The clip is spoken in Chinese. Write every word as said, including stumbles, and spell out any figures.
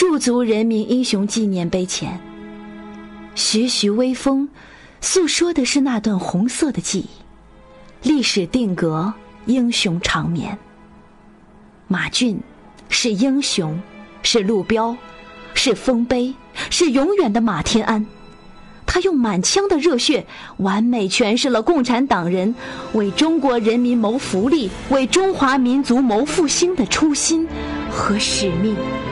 驻足人民英雄纪念碑前，徐徐微风诉说的是那段红色的记忆，历史定格，英雄长眠。马俊是英雄，是路标，是丰碑，是永远的马天安。他用满腔的热血完美诠释了共产党人为中国人民谋福利，为中华民族谋复兴的初心和使命。